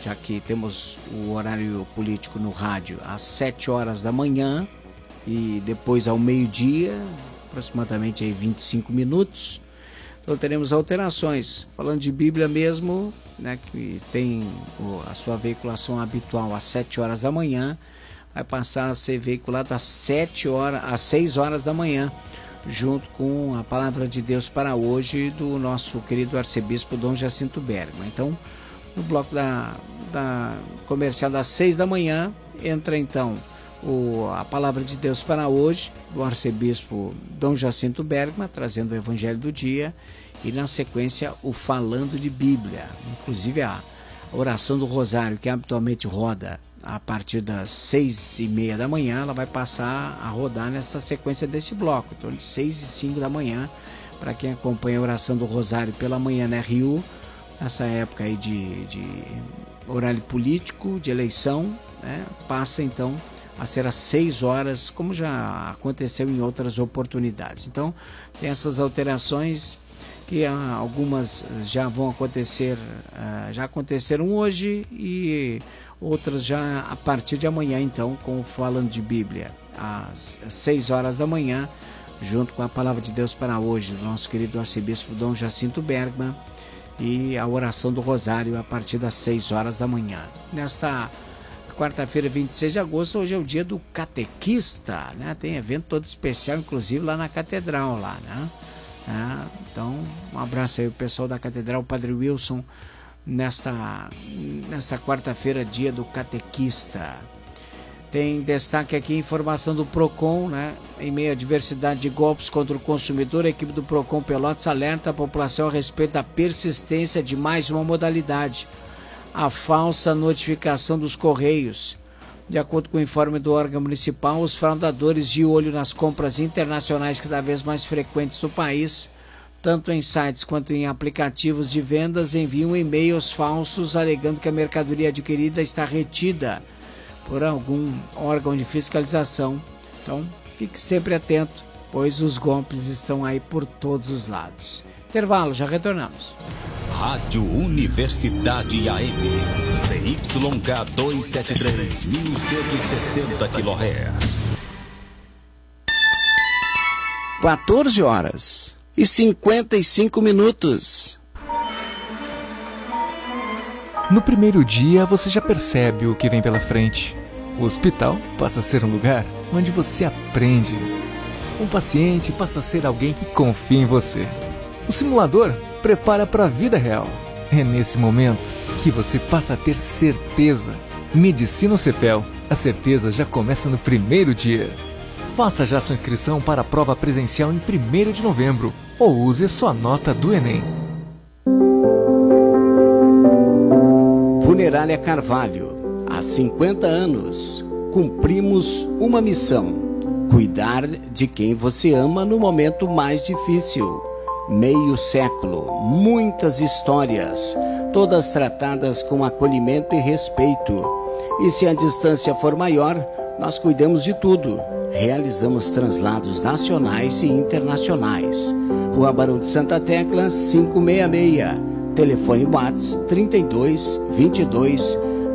já que temos o horário político no rádio às 7 horas da manhã e depois ao meio-dia, aproximadamente aí 25 minutos. Então teremos alterações. Falando de Bíblia mesmo, né, que tem a sua veiculação habitual às 7 horas da manhã, vai passar a ser veiculado às 6 horas da manhã, junto com a Palavra de Deus para hoje do nosso querido arcebispo Dom Jacinto Bergman. Então, no bloco da comercial das 6 da manhã, entra então a Palavra de Deus para hoje do arcebispo Dom Jacinto Bergman, trazendo o Evangelho do dia, e na sequência o Falando de Bíblia, inclusive a oração do Rosário, que habitualmente roda a partir das 6h30 da manhã, ela vai passar a rodar nessa sequência desse bloco, então de 6 e 5 da manhã, para quem acompanha a oração do Rosário pela manhã na RU, nessa época aí de horário político, de eleição, né, passa então a ser às 6 horas, como já aconteceu em outras oportunidades. Então, tem essas alterações que algumas já vão acontecer, já aconteceram hoje e outras já a partir de amanhã, então, com o Falando de Bíblia, às 6 horas da manhã, junto com a Palavra de Deus para hoje, do nosso querido arcebispo Dom Jacinto Bergman, e a oração do Rosário a partir das 6 horas da manhã. Nesta quarta-feira, 26 de agosto, hoje é o dia do catequista, né? Tem evento todo especial, inclusive lá na catedral, lá, né? Então, um abraço aí ao pessoal da catedral, o Padre Wilson, nesta quarta-feira, dia do catequista. Tem destaque aqui informação do PROCON, né? Em meio à diversidade de golpes contra o consumidor, a equipe do PROCON Pelotas alerta a população a respeito da persistência de mais uma modalidade, a falsa notificação dos Correios. De acordo com o informe do órgão municipal, os fraudadores de olho nas compras internacionais cada vez mais frequentes do país, tanto em sites quanto em aplicativos de vendas, enviam e-mails falsos alegando que a mercadoria adquirida está retida por algum órgão de fiscalização. Então, fique sempre atento, pois os golpes estão aí por todos os lados. Intervalo, já retornamos. Rádio Universidade AM, CYK 273, 1160 kHz. 14 horas e 55 minutos. No primeiro dia, você já percebe o que vem pela frente. O hospital passa a ser um lugar onde você aprende. Um paciente passa a ser alguém que confia em você. O simulador prepara para a vida real. É nesse momento que você passa a ter certeza. Medicina CEPEL. A certeza já começa no primeiro dia. Faça já sua inscrição para a prova presencial em 1º de novembro ou use sua nota do Enem. Funerária Carvalho. Há 50 anos, cumprimos uma missão: cuidar de quem você ama no momento mais difícil. Meio século, muitas histórias, todas tratadas com acolhimento e respeito. E se a distância for maior, nós cuidamos de tudo. Realizamos translados nacionais e internacionais. Rua Barão de Santa Tecla, 566. Telefone WhatsApp 32 22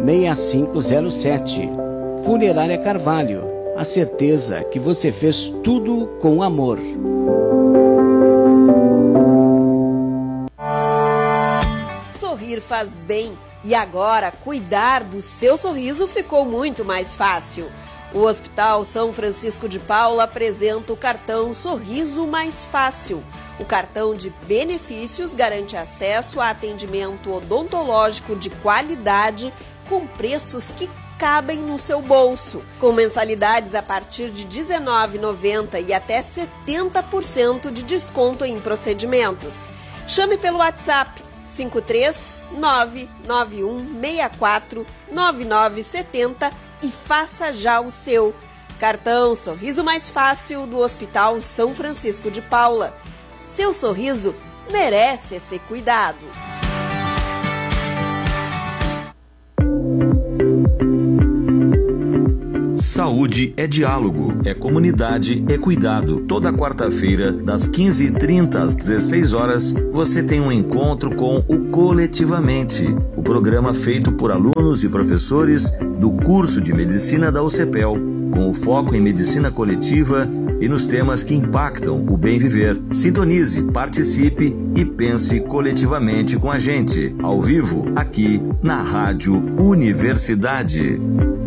6507. Funerária Carvalho. A certeza que você fez tudo com amor. Sorrir faz bem. E agora, cuidar do seu sorriso ficou muito mais fácil. O Hospital São Francisco de Paula apresenta o cartão Sorriso Mais Fácil. O cartão de benefícios garante acesso a atendimento odontológico de qualidade com preços que cabem no seu bolso, com mensalidades a partir de R$ 19,90 e até 70% de desconto em procedimentos. Chame pelo WhatsApp 53991649970 e faça já o seu. Cartão Sorriso Mais Fácil do Hospital São Francisco de Paula. Seu sorriso merece ser cuidado. Saúde é diálogo, é comunidade, é cuidado. Toda quarta-feira, das 15h30 às 16 horas, você tem um encontro com o Coletivamente, o programa feito por alunos e professores do curso de Medicina da UCPEL, com o foco em medicina coletiva e nos temas que impactam o bem viver. Sintonize, participe e pense coletivamente com a gente, ao vivo, aqui na Rádio Universidade.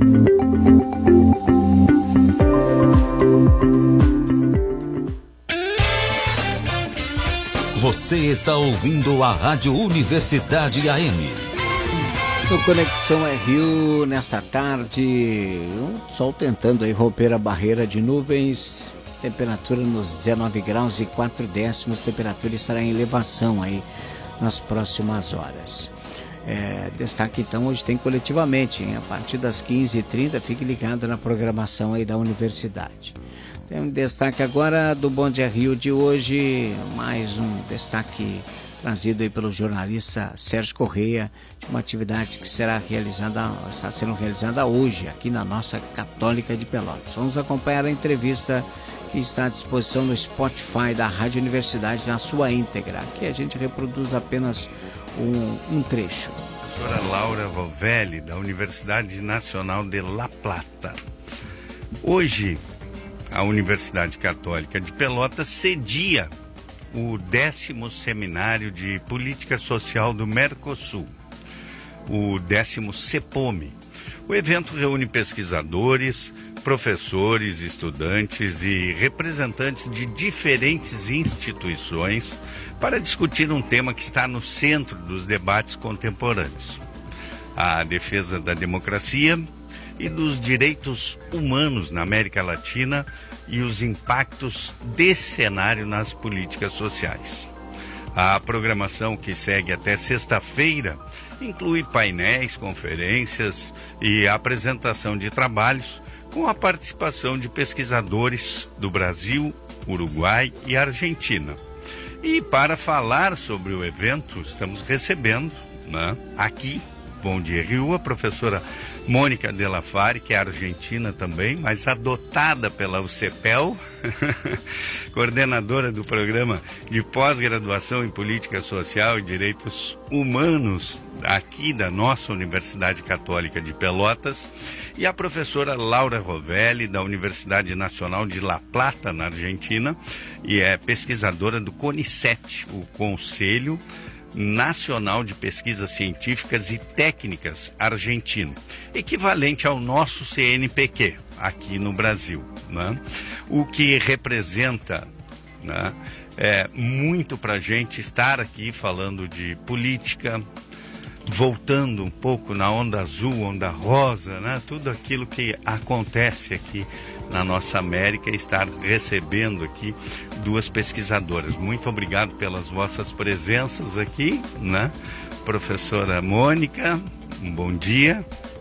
Você está ouvindo a Rádio Universidade AM. No Conexão Rio, nesta tarde, o sol tentando aí romper a barreira de nuvens, temperatura nos 19 graus e 4 décimos, temperatura estará em elevação aí nas próximas horas. Destaque então, hoje tem Coletivamente, hein? A partir das 15h30, fique ligado na programação aí da universidade. Tem um destaque agora do Bom Dia Rio de hoje, mais um destaque trazido aí pelo jornalista Sérgio Correia, de uma atividade que está sendo realizada hoje, aqui na nossa Católica de Pelotas. Vamos acompanhar a entrevista que está à disposição no Spotify da Rádio Universidade na sua íntegra. Aqui a gente reproduz apenas um trecho. Professora Laura Rovelli, da Universidade Nacional de La Plata. Hoje, a Universidade Católica de Pelotas cedia o 10º Seminário de Política Social do Mercosul, o 10º CEPOME. O evento reúne pesquisadores, professores, estudantes e representantes de diferentes instituições para discutir um tema que está no centro dos debates contemporâneos: a defesa da democracia e dos direitos humanos na América Latina e os impactos desse cenário nas políticas sociais. A programação, que segue até sexta-feira, inclui painéis, conferências e apresentação de trabalhos com a participação de pesquisadores do Brasil, Uruguai e Argentina. E para falar sobre o evento, estamos recebendo, aqui, Bom Dia Rio, a professora Mônica de la Fari, que é argentina também, mas adotada pela UCPEL, coordenadora do programa de pós-graduação em Política Social e Direitos Humanos aqui da nossa Universidade Católica de Pelotas, e a professora Laura Rovelli, da Universidade Nacional de La Plata, na Argentina, e é pesquisadora do CONICET, o Conselho Nacional de Pesquisas Científicas e Técnicas argentino, equivalente ao nosso CNPq aqui no Brasil, O que representa, muito para a gente estar aqui falando de política, voltando um pouco na onda azul, onda rosa, tudo aquilo que acontece aqui na nossa América, estar recebendo aqui duas pesquisadoras. Muito obrigado pelas vossas presenças aqui, Professora Mônica, um bom dia.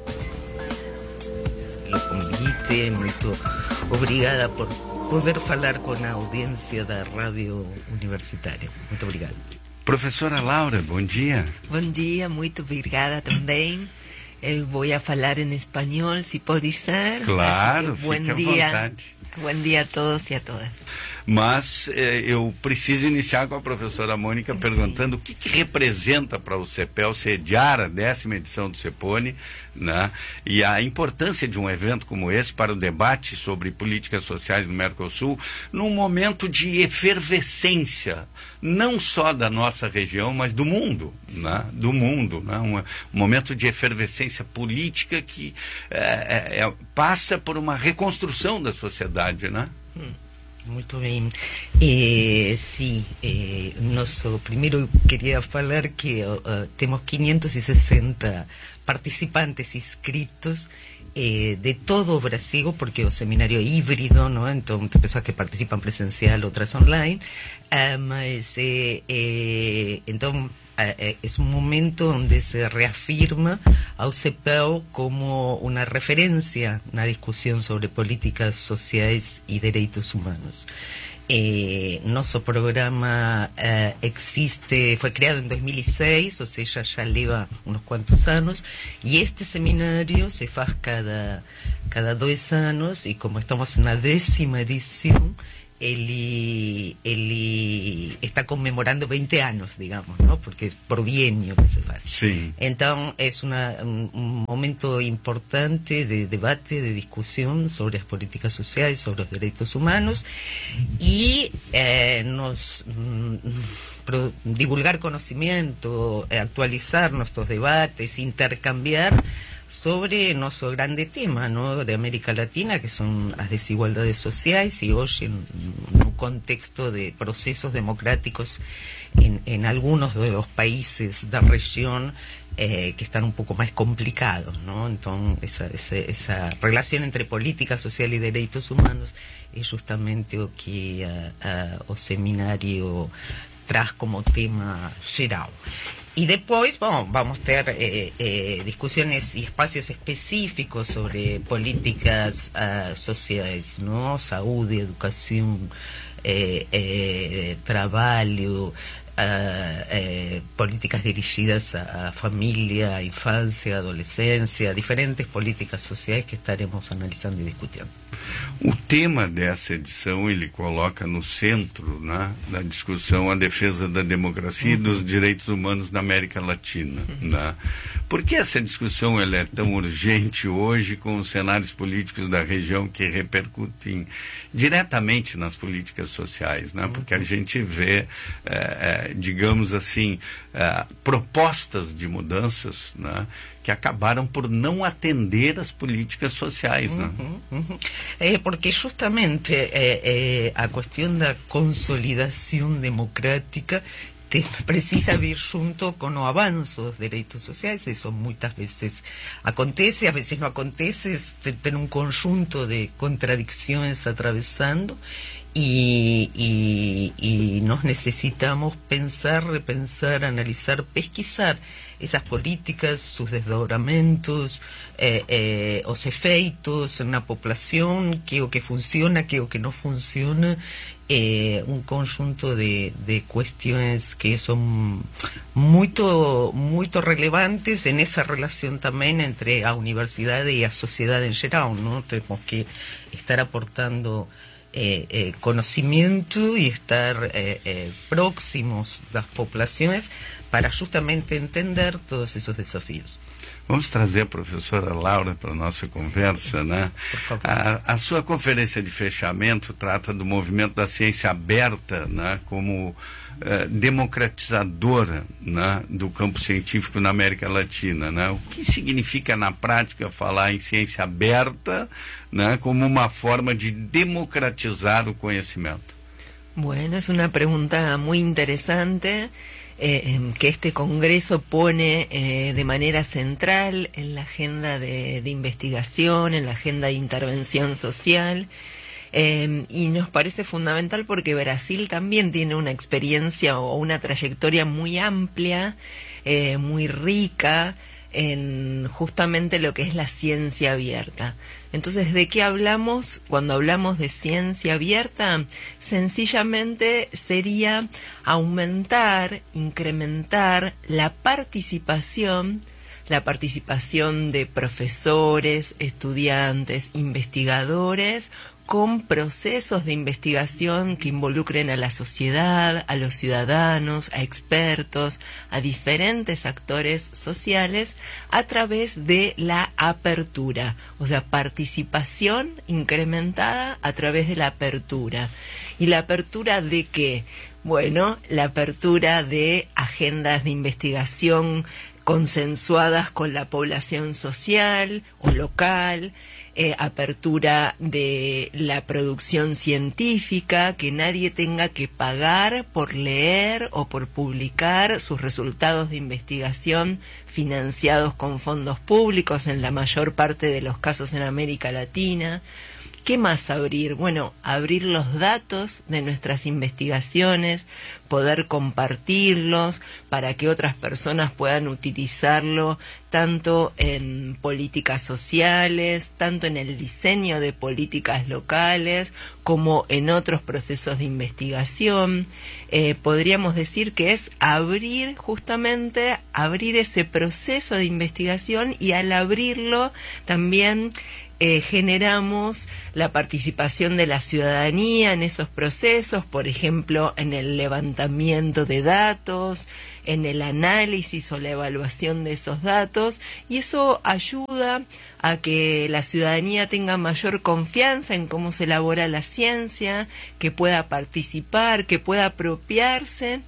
Pelo convite, muito obrigada por poder falar com a audiência da Rádio Universitária. Muito obrigado. Professora Laura, bom dia. Bom dia, muito obrigada também. Eu vou falar em espanhol, se pode ser. Claro, fique à vontade. Bom dia a todos e a todas. Mas eu preciso iniciar com a professora Mônica perguntando o que representa para o CEPEL sediar a 10ª edição do CEPOME, e a importância de um evento como esse para o debate sobre políticas sociais no Mercosul, num momento de efervescência, não só da nossa região, mas do mundo, do mundo, um momento de efervescência política que passa por uma reconstrução da sociedade, Muito bem. Primeiro queria falar que temos 560 participantes inscritos de todo o Brasil, porque o seminário é híbrido, então tem pessoas que participam presencial, outras online, então es un momento donde se reafirma a CEPEL como una referencia na discusión sobre políticas sociais e direitos humanos. Nuestro programa fue creado en 2006, o sea, ya lleva unos cuantos años, y este seminario se hace cada 2 años, y como estamos en la 10ª edición, él está conmemorando 20 años, digamos, ¿no? Porque es por bienio que se hace. Sí. Entonces es un momento importante de debate, de discusión sobre las políticas sociales, sobre los derechos humanos, y divulgar conocimiento, actualizar nuestros debates, intercambiar sobre nuestro grande tema, ¿no?, de América Latina, que son las desigualdades sociales, y hoy en un contexto de procesos democráticos en algunos de los países de la región que están un poco más complicados, ¿no? Entonces esa relación entre política social y derechos humanos es justamente lo que o seminario traz como tema geral. Y después vamos a tener discusiones y espacios específicos sobre políticas sociales, ¿no? Salud, educación, trabajo, políticas dirigidas a familia, infancia, adolescencia, diferentes políticas sociais que estaremos analisando e discutindo. O tema dessa edição, ele coloca no centro, né, da discussão a defesa da democracia e dos direitos humanos na América Latina. Né? Por que essa discussão ela é tão urgente hoje, com os cenários políticos da região que repercutem diretamente nas políticas sociais? Né? Porque a gente vê, digamos assim, propostas de mudanças, né, que acabaram por não atender as políticas sociais, né? Porque justamente a questão da consolidação democrática precisa vir junto com o avanço dos direitos sociais. Isso muitas vezes acontece, às vezes não acontece, tem um conjunto de contradições atravessando. Y nos necesitamos pensar, repensar, analizar, pesquisar esas políticas, sus desdobramientos, los efectos en la población, qué o que funciona, qué o que no funciona, un conjunto de cuestiones que son muy relevantes en esa relación también entre la universidad y la sociedad en general, ¿no? Tenemos que estar aportando conocimiento y estar próximos a las poblaciones para justamente entender todos esos desafíos. Vamos trazer a professora Laura para a nossa conversa, né? A sua conferência de fechamento trata do movimento da ciência aberta, né, como democratizadora, né, do campo científico na América Latina, né? O que significa na prática falar em ciência aberta, né, como uma forma de democratizar o conhecimento? Bueno, es una pregunta muy interesante que este Congreso pone de manera central en la agenda de investigación, en la agenda de intervención social. Y nos parece fundamental porque Brasil también tiene una experiencia o una trayectoria muy amplia, muy rica en justamente lo que es la ciencia abierta. Entonces, ¿de qué hablamos cuando hablamos de ciencia abierta? Sencillamente sería aumentar, incrementar la participación de profesores, estudiantes, investigadores, con procesos de investigación que involucren a la sociedad, a los ciudadanos, a expertos, a diferentes actores sociales a través de la apertura, o sea, participación incrementada a través de la apertura. ¿Y la apertura de qué? Bueno, la apertura de agendas de investigación consensuadas con la población social o local, apertura de la producción científica, que nadie tenga que pagar por leer o por publicar sus resultados de investigación financiados con fondos públicos en la mayor parte de los casos en América Latina, ¿Qué más abrir? Bueno, abrir los datos de nuestras investigaciones, poder compartirlos para que otras personas puedan utilizarlo tanto en políticas sociales, tanto en el diseño de políticas locales, como en otros procesos de investigación. Podríamos decir que es abrir ese proceso de investigación, y al abrirlo también generamos la participación de la ciudadanía en esos procesos, por ejemplo, en el levantamiento de datos, en el análisis o la evaluación de esos datos, y eso ayuda a que la ciudadanía tenga mayor confianza en cómo se elabora la ciencia, que pueda participar, que pueda apropiarse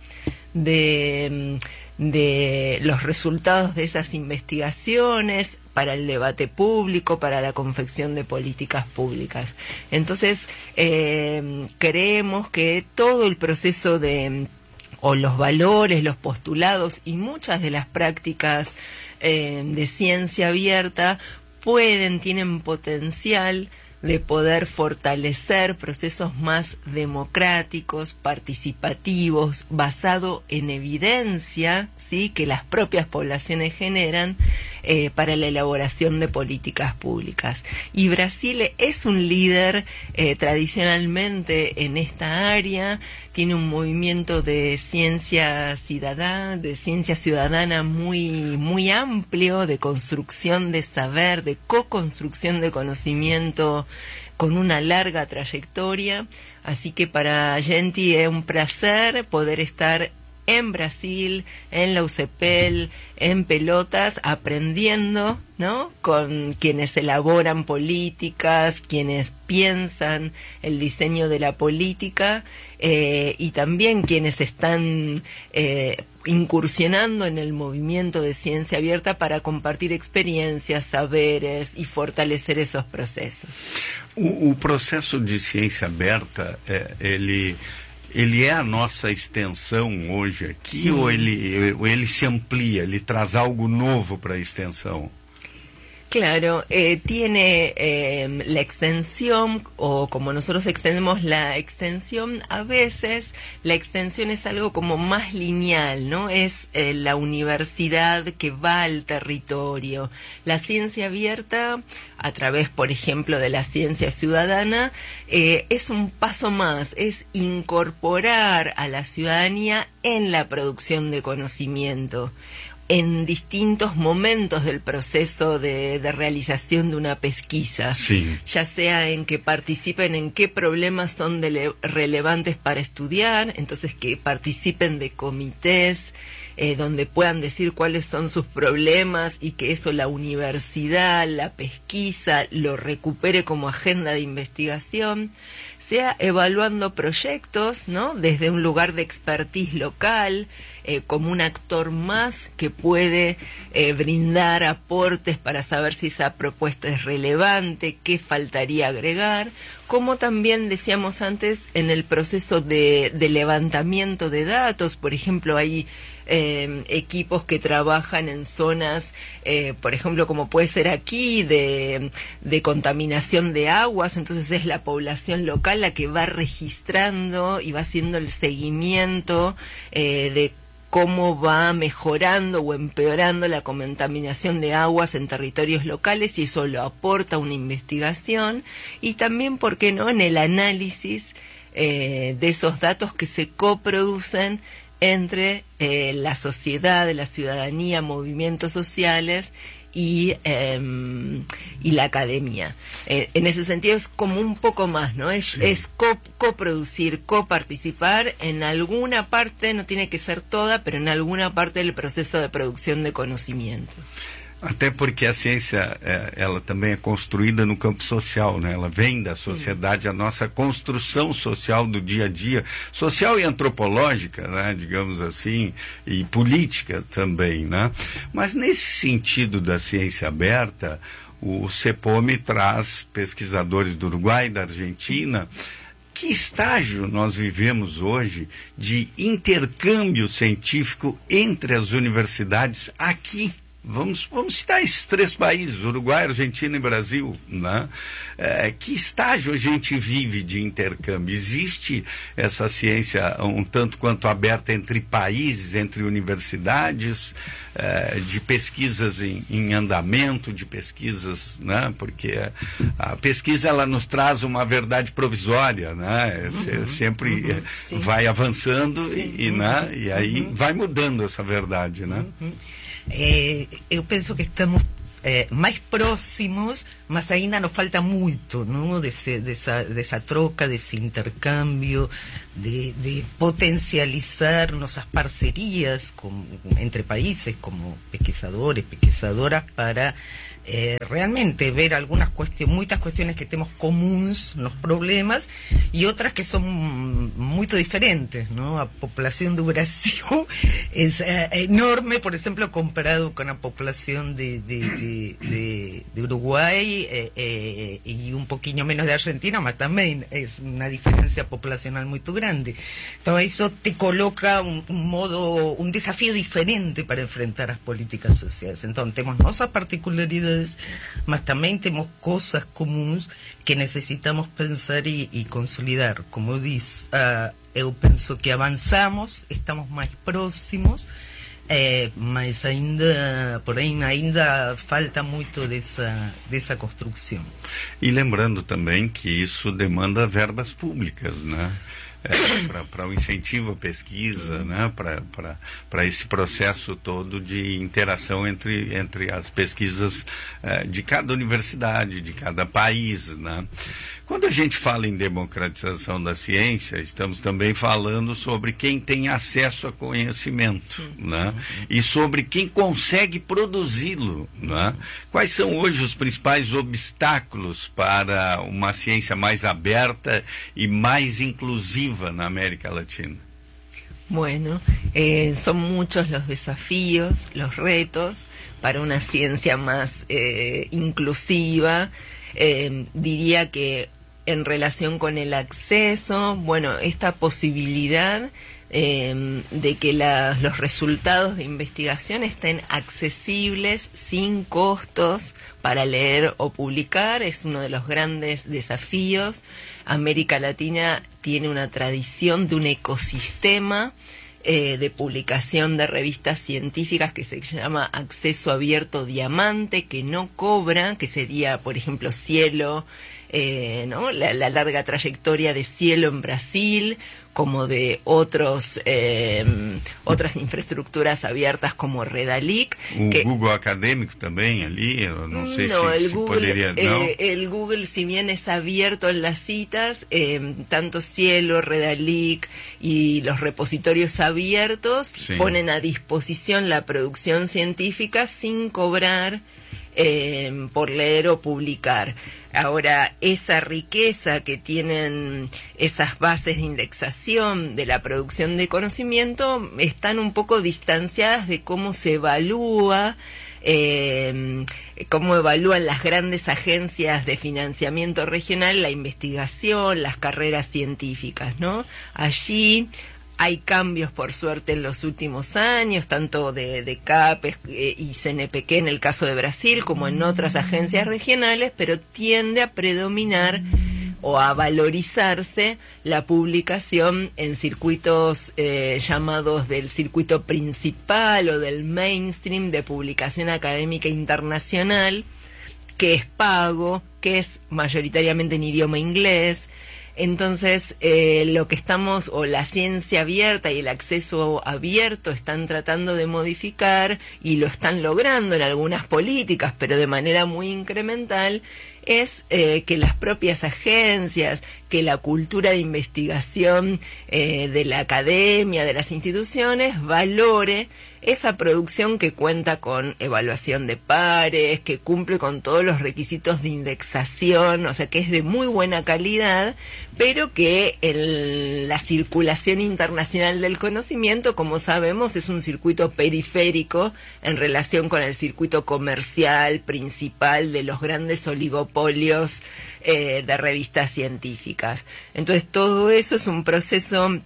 de los resultados de esas investigaciones para el debate público, para la confección de políticas públicas. Entonces, creemos que todo el proceso o los valores, los postulados y muchas de las prácticas de ciencia abierta tienen potencial de poder fortalecer procesos más democráticos, participativos, basado en evidencia, ¿sí?, que las propias poblaciones generan para la elaboración de políticas públicas. Y Brasil es un líder tradicionalmente en esta área, tiene un movimiento de ciencia ciudadana muy amplio, de construcción de saber, de co-construcción de conocimiento, con una larga trayectoria. Así que para Genti es un placer poder estar en Brasil, en la UCPEL, en Pelotas, aprendiendo, ¿no?, con quienes elaboran políticas, quienes piensan el diseño de la política, y también quienes están incursionando en el movimiento de ciencia abierta para compartir experiencias, saberes e fortalecer esos processos. O processo de ciência aberta, ele é a nossa extensão hoje aqui, ou ele se amplia, ele traz algo novo para a extensão? Claro, tiene la extensión, o como nosotros extendemos la extensión, a veces la extensión es algo como más lineal, ¿no? Es la universidad que va al territorio. La ciencia abierta, a través, por ejemplo, de la ciencia ciudadana, es un paso más, es incorporar a la ciudadanía en la producción de conocimiento, en distintos momentos del proceso de realización de una pesquisa, sí, ya sea en que participen en qué problemas son relevantes para estudiar, entonces que participen de comités donde puedan decir cuáles son sus problemas, y que eso la universidad, la pesquisa, lo recupere como agenda de investigación, sea evaluando proyectos, ¿no?, desde un lugar de expertise local, como un actor más que puede brindar aportes para saber si esa propuesta es relevante, qué faltaría agregar, como también decíamos antes en el proceso de levantamiento de datos. Por ejemplo, hay equipos que trabajan en zonas, por ejemplo, como puede ser aquí, de contaminación de aguas, entonces es la población local la que va registrando y va haciendo el seguimiento de cómo va mejorando o empeorando la contaminación de aguas en territorios locales, y eso lo aporta una investigación, y también, ¿por qué no?, en el análisis de esos datos que se coproducen entre la sociedad, la ciudadanía, movimientos sociales y la academia. En ese sentido es como un poco más, ¿no? Es coproducir, coparticipar en alguna parte, no tiene que ser toda, pero en alguna parte del proceso de producción de conocimiento. Até porque a ciência, ela também é construída no campo social, né? Ela vem da sociedade, a nossa construção social do dia a dia, social e antropológica, né? Digamos assim, e política também, né? Mas nesse sentido da ciência aberta, o CEPOM traz pesquisadores do Uruguai e da Argentina. Que estágio nós vivemos hoje de intercâmbio científico entre as universidades aqui Vamos citar esses 3 países, Uruguai, Argentina e Brasil, né? Que estágio a gente vive de intercâmbio? Existe essa ciência um tanto quanto aberta entre países, entre universidades, de pesquisas em andamento, de pesquisas, né? Porque a pesquisa, ela nos traz uma verdade provisória, né? Sempre vai avançando né? E aí vai mudando essa verdade, né? Eu penso que estamos mais próximos, mas ainda nos falta muito, ¿no? de esa troca, de ese intercambio, de potencializar nuestras parcerías entre países como pesquisadores, pesquisadoras, para realmente ver muchas cuestiones que tenemos comunes los problemas y otras que son muy diferentes, ¿no? A población de Brasil es enorme, por ejemplo, comparado con la población de Uruguay y un poquillo menos de Argentina, mas también es una diferencia poblacional muy grande. Entonces eso te coloca un desafío diferente para enfrentar las políticas sociales. Entonces tenemos nuestras particularidades, mas también tenemos cosas comunes que necesitamos pensar y consolidar. Como dice, eu penso que avanzamos, estamos más próximos, mas ainda falta muito dessa construção. E lembrando também que isso demanda verbas públicas, né? Para o incentivo à pesquisa, né? Para esse processo todo de interação entre as pesquisas de cada universidade, de cada país, né? Quando a gente fala em democratização da ciência, estamos também falando sobre quem tem acesso a conhecimento, né? E sobre quem consegue produzi-lo, né? Quais são hoje os principais obstáculos para uma ciência mais aberta e mais inclusiva na América Latina? Bueno, son muchos los desafíos, los retos para una ciencia más inclusiva. Diría que en relación con el acceso, bueno, esta posibilidad de que los resultados de investigación estén accesibles, sin costos, para leer o publicar, es uno de los grandes desafíos. América Latina tiene una tradición de un ecosistema de publicación de revistas científicas que se llama Acceso Abierto Diamante, que no cobra, que sería, por ejemplo, Cielo, ¿no? La larga trayectoria de Cielo en Brasil, como de otras infraestructuras abiertas como Redalic. Google Acadêmico también allí, no sé si Google, podría, ¿no? El Google, si bien es abierto en las citas, tanto Cielo, Redalic y los repositorios abiertos ponen a disposición la producción científica sin cobrar por leer o publicar. Ahora, esa riqueza que tienen esas bases de indexación de la producción de conocimiento están un poco distanciadas de cómo se evalúa, cómo evalúan las grandes agencias de financiamiento regional la investigación, las carreras científicas, ¿no? Allí hay cambios, por suerte, en los últimos años, tanto de CAPES y CNPq en el caso de Brasil, como en otras agencias regionales, pero tiende a predominar o a valorizarse la publicación en circuitos llamados del circuito principal o del mainstream de publicación académica internacional, que es pago, que es mayoritariamente en idioma inglés. Entonces, lo que estamos, o la ciencia abierta y el acceso abierto están tratando de modificar, y lo están logrando en algunas políticas, pero de manera muy incremental, es que las propias agencias, que la cultura de investigación de la academia, de las instituciones, valore esa producción que cuenta con evaluación de pares, que cumple con todos los requisitos de indexación, o sea que es de muy buena calidad, pero que en la circulación internacional del conocimiento, como sabemos, es un circuito periférico en relación con el circuito comercial principal de los grandes oligopolios de revistas científicas. Entonces todo eso es un proceso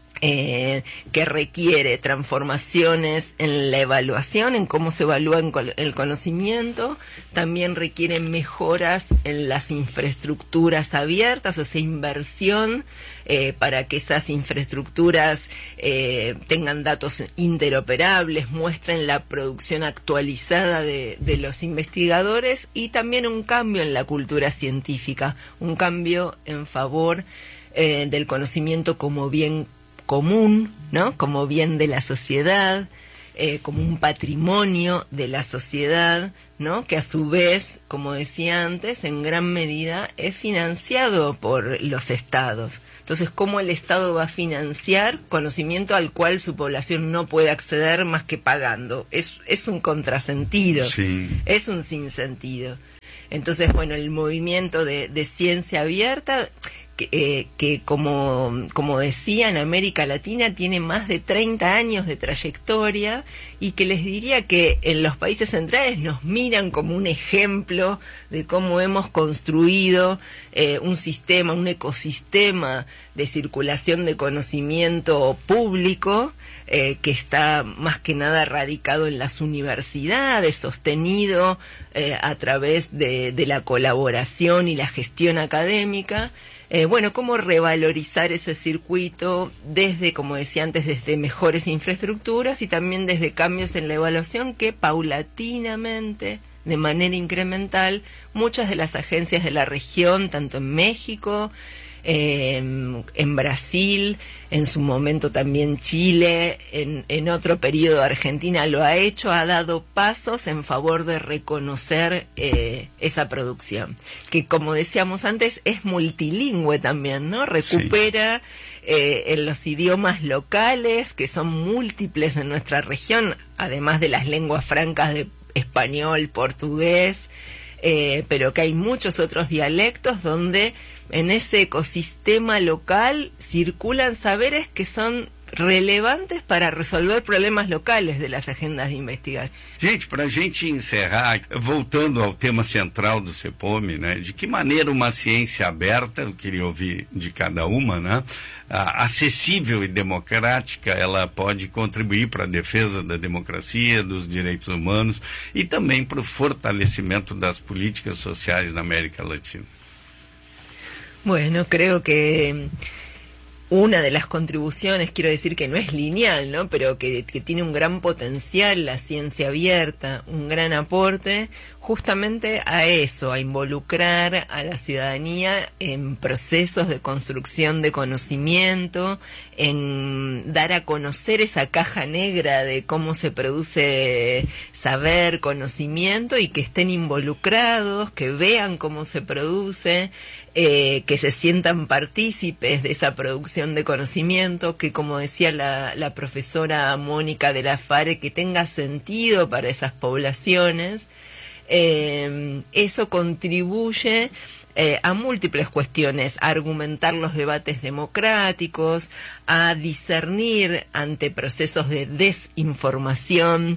que requiere transformaciones en la evaluación, en cómo se evalúa el conocimiento, también requiere mejoras en las infraestructuras abiertas, o sea, inversión para que esas infraestructuras tengan datos interoperables, muestren la producción actualizada de los investigadores, y también un cambio en la cultura científica, un cambio en favor del conocimiento como bien común, ¿no? Como bien de la sociedad, como un patrimonio de la sociedad, ¿no? Que a su vez, como decía antes, en gran medida es financiado por los estados. Entonces, ¿cómo el Estado va a financiar conocimiento al cual su población no puede acceder más que pagando? Es un contrasentido, sí. Es un sinsentido. Entonces, bueno, el movimiento de ciencia abierta, que como decía, en América Latina tiene más de 30 años de trayectoria, y que les diría que en los países centrales nos miran como un ejemplo de cómo hemos construido un sistema, un ecosistema de circulación de conocimiento público, que está más que nada radicado en las universidades, sostenido a través de la colaboración y la gestión académica. Bueno, cómo revalorizar ese circuito desde, como decía antes, desde mejores infraestructuras y también desde cambios en la evaluación que paulatinamente, de manera incremental, muchas de las agencias de la región, tanto en México, en Brasil, en su momento también Chile, en otro periodo Argentina lo ha hecho, ha dado pasos en favor de reconocer esa producción, que como decíamos antes es multilingüe también, ¿no? Recupera en los idiomas locales, que son múltiples en nuestra región, además de las lenguas francas de español, portugués, pero que hay muchos otros dialectos donde en ese ecosistema local circulan saberes que son relevantes para resolver problemas locales de las agendas de investigação. Gente, para a gente encerrar, voltando ao tema central do CEPOM, né, de que maneira uma ciência aberta, eu queria ouvir de cada uma, né, acessível e democrática, ela pode contribuir para a defesa da democracia, dos direitos humanos e também para o fortalecimento das políticas sociais na América Latina. Bueno, creo que una de las contribuciones, quiero decir que no es lineal, ¿no? Pero que tiene un gran potencial la ciencia abierta, un gran aporte justamente a eso, a involucrar a la ciudadanía en procesos de construcción de conocimiento, en dar a conocer esa caja negra de cómo se produce saber, conocimiento, y que estén involucrados, que vean cómo se produce, que se sientan partícipes de esa producción de conocimiento, que, como decía la profesora Mónica de la FARE, que tenga sentido para esas poblaciones. Eso contribuye a múltiples cuestiones, a argumentar los debates democráticos, a discernir ante procesos de desinformación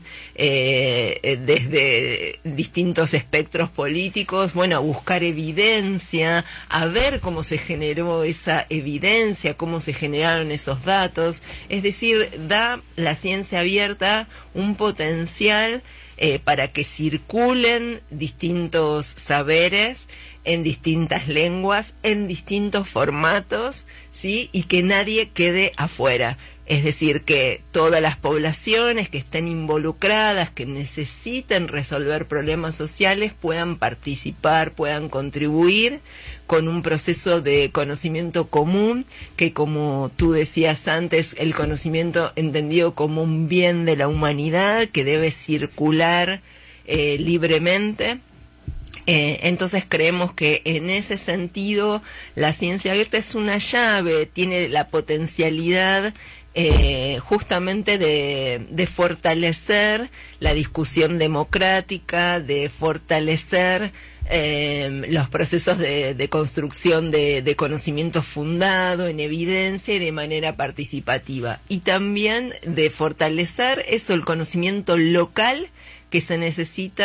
desde distintos espectros políticos, bueno, a buscar evidencia, a ver cómo se generó esa evidencia, cómo se generaron esos datos. Es decir, da la ciencia abierta un potencial para que circulen distintos saberes en distintas lenguas, en distintos formatos, ¿sí? Y que nadie quede afuera. Es decir, que todas las poblaciones que estén involucradas, que necesiten resolver problemas sociales, puedan participar, puedan contribuir con un proceso de conocimiento común, que, como tú decías antes, el conocimiento entendido como un bien de la humanidad que debe circular libremente. Entonces creemos que en ese sentido la ciencia abierta es una llave, tiene la potencialidad justamente de fortalecer la discusión democrática, de fortalecer los procesos de construcción de conocimiento fundado en evidencia y de manera participativa, y también de fortalecer eso, el conocimiento local que se necesita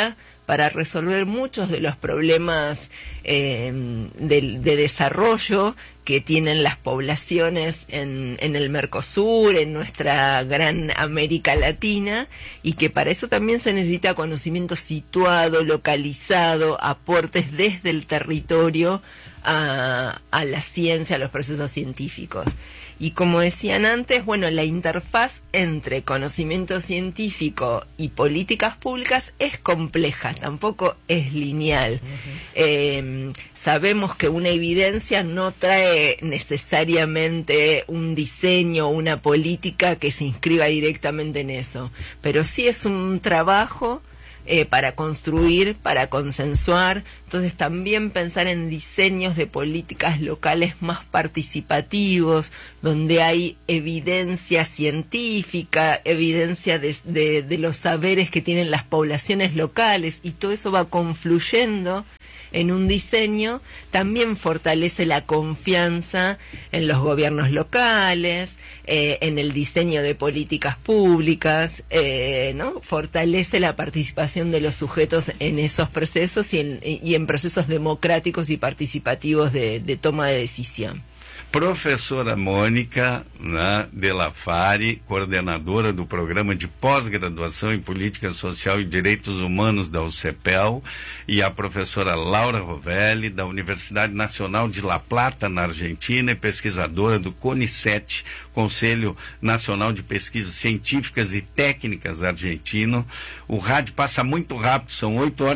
para resolver muchos de los problemas de desarrollo que tienen las poblaciones en el Mercosur, en nuestra gran América Latina, y que para eso también se necesita conocimiento situado, localizado, aportes desde el territorio a la ciencia, a los procesos científicos. Y como decían antes, bueno, la interfaz entre conocimiento científico y políticas públicas es compleja, tampoco es lineal. Sabemos que una evidencia no trae necesariamente un diseño o una política que se inscriba directamente en eso, pero sí es un trabajo para construir, para consensuar. Entonces también pensar en diseños de políticas locales más participativos, donde hay evidencia científica, evidencia de los saberes que tienen las poblaciones locales, y todo eso va confluyendo en un diseño, también fortalece la confianza en los gobiernos locales, en el diseño de políticas públicas, ¿no? Fortalece la participación de los sujetos en esos procesos y en procesos democráticos y participativos de toma de decisión. Professora Mônica, né, de la Fari, coordenadora do Programa de Pós-Graduação em Política Social e Direitos Humanos da UCPEL, e a professora Laura Rovelli, da Universidade Nacional de La Plata, na Argentina, e pesquisadora do CONICET, Conselho Nacional de Pesquisas Científicas e Técnicas argentino. O rádio passa muito rápido, são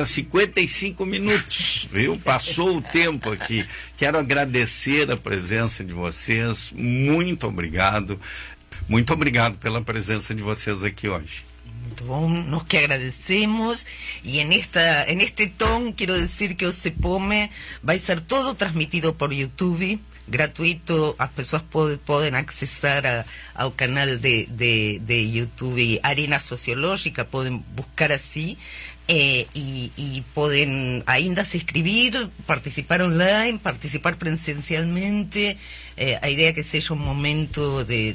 8h55, viu? Passou o tempo aqui. Quero agradecer a presença de vocês, muito obrigado pela presença de vocês aqui hoje. Muito bom, nós que agradecemos, e en este tom quiero decir que o CEPOME vai ser todo transmitido por YouTube, gratuito. As pessoas podem acessar ao canal de YouTube Arena Sociológica, podem buscar assim, y pueden ainda se inscribir, participar online, participar presencialmente. A idea que seja un momento de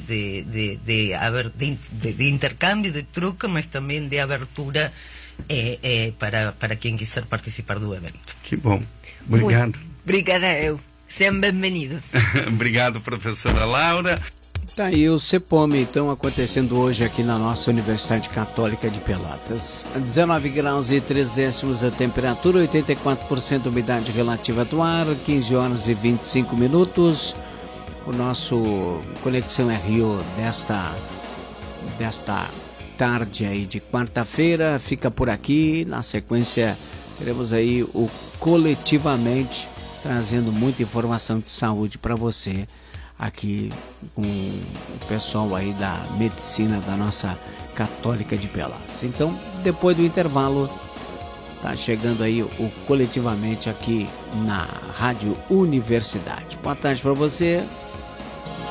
intercambio, de troca, mas também de abertura para quem quiser participar do evento. Que bom, obrigado. Obrigada eu, sejam bem-vindos. Obrigado, professora Laura. Tá aí o CEPOME, então, acontecendo hoje aqui na nossa Universidade Católica de Pelotas. 19 graus e 3 décimos a temperatura, 84% umidade relativa do ar, 15 horas e 25 minutos. O nosso Conexão Rio desta tarde aí de quarta-feira fica por aqui. Na sequência, teremos aí o Coletivamente, trazendo muita informação de saúde para você, aqui com o pessoal aí da medicina da nossa Católica de Pelotas. Então, depois do intervalo, está chegando aí o Coletivamente aqui na Rádio Universidade. Boa tarde para você.